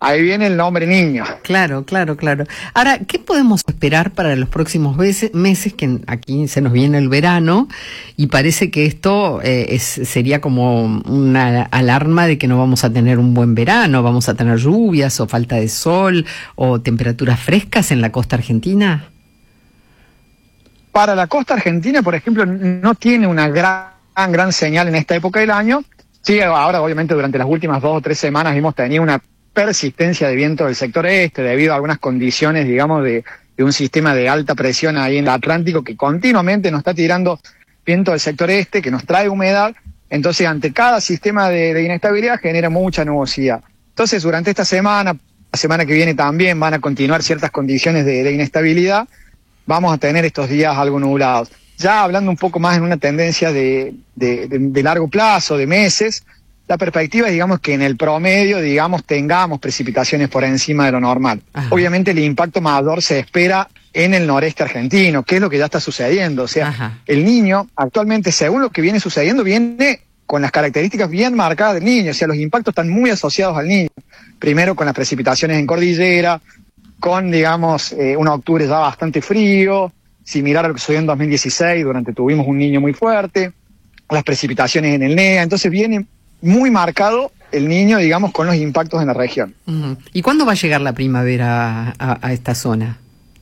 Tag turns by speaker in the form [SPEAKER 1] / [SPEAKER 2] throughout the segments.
[SPEAKER 1] ahí viene el nombre niño.
[SPEAKER 2] Claro. Ahora, ¿qué podemos esperar para los próximos meses? Que aquí se nos viene el verano y parece que esto sería como una alarma de que no vamos a tener un buen verano, vamos a tener lluvias o falta de sol o temperaturas frescas en la costa argentina.
[SPEAKER 1] Para la costa argentina, por ejemplo, no tiene una gran señal en esta época del año. Sí, ahora obviamente durante las últimas 2 o 3 semanas hemos tenido una persistencia de viento del sector este debido a algunas condiciones, digamos, de un sistema de alta presión ahí en el Atlántico que continuamente nos está tirando viento del sector este, que nos trae humedad. Entonces, ante cada sistema de inestabilidad genera mucha nubosidad. Entonces, durante esta semana, la semana que viene también van a continuar ciertas condiciones de inestabilidad. Vamos a tener estos días algo nublados. Ya hablando un poco más en una tendencia de largo plazo, de meses, la perspectiva es, digamos, que en el promedio, digamos, tengamos precipitaciones por encima de lo normal. Ajá. Obviamente el impacto mayor se espera en el noreste argentino, que es lo que ya está sucediendo. O sea, ajá, el Niño actualmente, según lo que viene sucediendo, viene con las características bien marcadas del Niño. O sea, los impactos están muy asociados al Niño. Primero con las precipitaciones en cordillera, con, digamos, un octubre ya bastante frío, similar a lo que sucedió en 2016, durante tuvimos un Niño muy fuerte, las precipitaciones en el NEA. Entonces viene muy marcado el Niño, digamos, con los impactos en la región.
[SPEAKER 2] Uh-huh. ¿Y cuándo va a llegar la primavera a esta zona?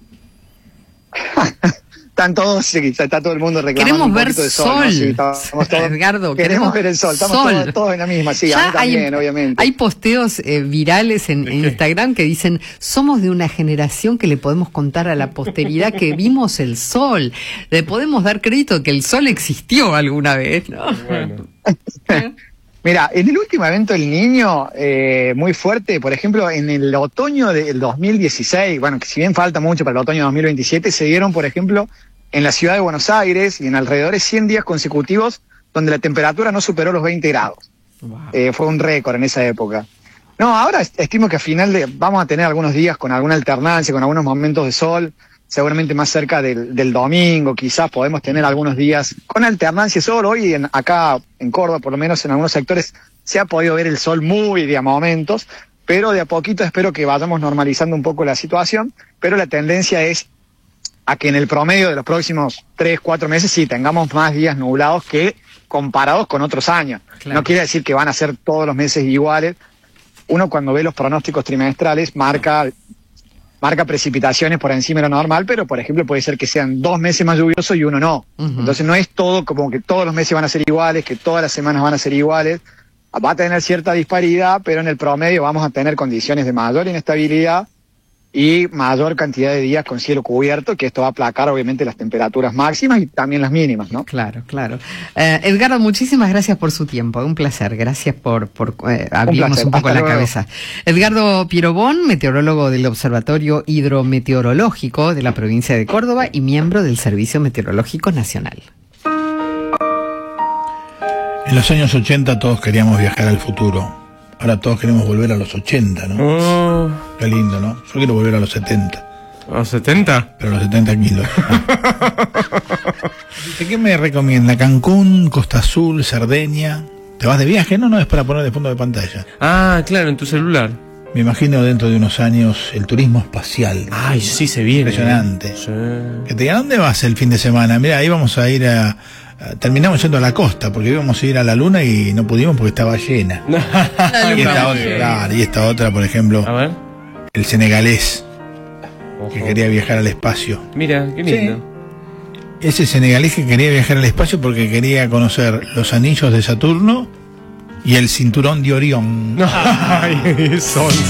[SPEAKER 1] Está todo el mundo reclamando un poquito de sol. ¿No? Sí, todos,
[SPEAKER 2] Edgardo,
[SPEAKER 1] queremos ver el sol. Estamos todos en la misma, sí,
[SPEAKER 2] ya
[SPEAKER 1] a mí también, obviamente.
[SPEAKER 2] Hay posteos virales en Instagram que dicen: somos de una generación que le podemos contar a la posteridad que vimos el sol. Le podemos dar crédito que el sol existió alguna vez, ¿no?
[SPEAKER 3] Bueno.
[SPEAKER 1] Mira, en el último evento del Niño, muy fuerte, por ejemplo, en el otoño del 2016, bueno, que si bien falta mucho para el otoño de 2027, se dieron, por ejemplo, en la ciudad de Buenos Aires y en alrededores 100 días consecutivos donde la temperatura no superó los 20 grados. Wow. Fue un récord en esa época. No, ahora estimo que a final vamos a tener algunos días con alguna alternancia, con algunos momentos de sol, seguramente más cerca del domingo, quizás podemos tener algunos días con alternancia de sol. Hoy acá en Córdoba, por lo menos en algunos sectores, se ha podido ver el sol muy de a momentos, pero de a poquito espero que vayamos normalizando un poco la situación, pero la tendencia es a que en el promedio de los próximos 3-4 meses sí tengamos más días nublados que comparados con otros años. Claro. No quiere decir que van a ser todos los meses iguales. Uno cuando ve los pronósticos trimestrales marca precipitaciones por encima de lo normal, pero por ejemplo puede ser que sean 2 meses más lluviosos y uno no. Uh-huh. Entonces no es todo como que todos los meses van a ser iguales, que todas las semanas van a ser iguales. Va a tener cierta disparidad, pero en el promedio vamos a tener condiciones de mayor inestabilidad y mayor cantidad de días con cielo cubierto, que esto va a aplacar obviamente las temperaturas máximas y también las mínimas, ¿no?
[SPEAKER 2] Claro. Edgardo, muchísimas gracias por su tiempo, un placer, gracias por abrirnos un poco la cabeza. Edgardo Pierobón, meteorólogo del Observatorio Hidrometeorológico de la provincia de Córdoba y miembro del Servicio Meteorológico Nacional.
[SPEAKER 4] En los años 80 todos queríamos viajar al futuro. Ahora todos queremos volver a los 80, ¿no?
[SPEAKER 3] Oh.
[SPEAKER 4] Qué lindo, ¿no? Yo quiero volver a los 70.
[SPEAKER 3] ¿A los 70?
[SPEAKER 4] Pero a los 70 kilos. ¿Qué me recomienda? Cancún, Costa Azul, Cerdeña. ¿Te vas de viaje? No, es para poner de fondo de pantalla.
[SPEAKER 3] Ah, claro, en tu celular.
[SPEAKER 4] Me imagino dentro de unos años el turismo espacial.
[SPEAKER 3] Ay, sí, se viene.
[SPEAKER 4] Impresionante.
[SPEAKER 3] Sí.
[SPEAKER 4] Que te digan, ¿dónde vas el fin de semana? Mira, ahí vamos a ir terminamos yendo a la costa, porque íbamos a ir a la luna y no pudimos porque estaba llena. Y esta otra, por ejemplo,
[SPEAKER 3] a ver,
[SPEAKER 4] el senegalés, que quería viajar al espacio.
[SPEAKER 3] Mira, qué lindo.
[SPEAKER 4] Sí. Ese senegalés que quería viajar al espacio porque quería conocer los anillos de Saturno y el cinturón de Orión.
[SPEAKER 3] Ay, son